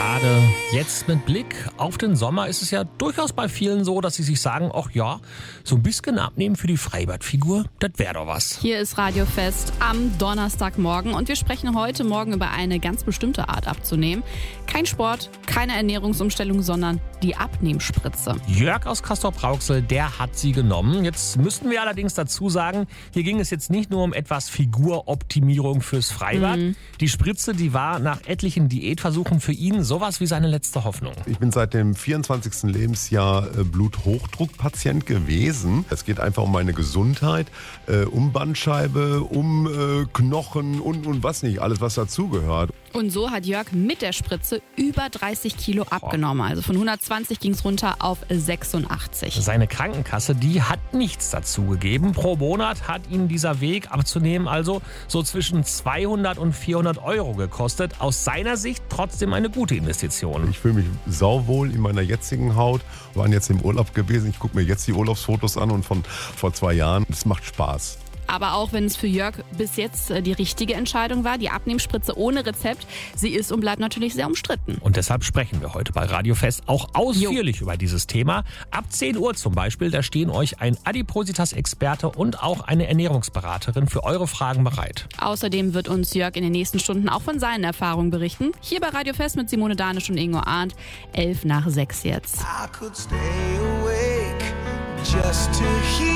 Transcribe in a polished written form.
Gerade jetzt mit Blick auf den Sommer ist es ja durchaus bei vielen so, dass sie sich sagen, ach ja, so ein bisschen abnehmen für die Freibadfigur, das wäre doch was. Hier ist Radiofest am Donnerstagmorgen und wir sprechen heute Morgen über eine ganz bestimmte Art abzunehmen. Kein Sport, keine Ernährungsumstellung, sondern die Abnehmspritze. Jörg aus Castrop-Rauxel, der hat sie genommen. Jetzt müssten wir allerdings dazu sagen, hier ging es jetzt nicht nur um etwas Figuroptimierung fürs Freibad. Die Spritze, die war nach etlichen Diätversuchen für ihn sowas wie seine letzte Hoffnung. Ich bin seit dem 24. Lebensjahr Bluthochdruckpatient gewesen. Es geht einfach um meine Gesundheit, um Bandscheibe, um Knochen und was nicht, alles was dazugehört. Und so hat Jörg mit der Spritze über 30 Kilo abgenommen. Also von 120 ging es runter auf 86. Seine Krankenkasse, die hat nichts dazu gegeben. Pro Monat hat ihn dieser Weg abzunehmen also so zwischen 200 und 400 Euro gekostet. Aus seiner Sicht trotzdem eine gute Investition. Ich fühle mich sauwohl in meiner jetzigen Haut. Wir waren jetzt im Urlaub gewesen. Ich gucke mir jetzt die Urlaubsfotos an und von vor 2 Jahren. Es macht Spaß. Aber auch wenn es für Jörg bis jetzt die richtige Entscheidung war, die Abnehmspritze ohne Rezept, sie ist und bleibt natürlich sehr umstritten. Und deshalb sprechen wir heute bei Radiofest auch ausführlich über dieses Thema. Ab 10 Uhr zum Beispiel, da stehen euch ein Adipositas-Experte und auch eine Ernährungsberaterin für eure Fragen bereit. Außerdem wird uns Jörg in den nächsten Stunden auch von seinen Erfahrungen berichten. Hier bei Radiofest mit Simone Danisch und Ingo Arndt, 5:11 jetzt. I could stay awake just to hear